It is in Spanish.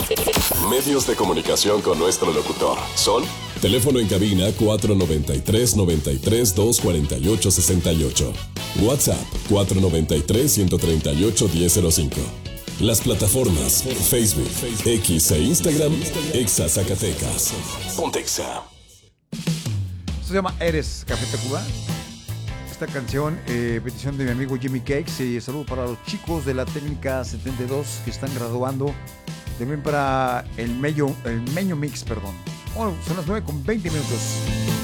Medios de comunicación con nuestro locutor son: teléfono en cabina 493-93-248-68. WhatsApp 493-138-1005. Las plataformas Facebook, X e Instagram, Exa Zacatecas. Pontexa. Esto se llama Eres, Café Tacuba. Esta canción, petición de mi amigo Jimmy Cakes, y saludo para los chicos de la técnica 72 que están graduando. También para el Meño Mix, perdón. Bueno, son las 9:20.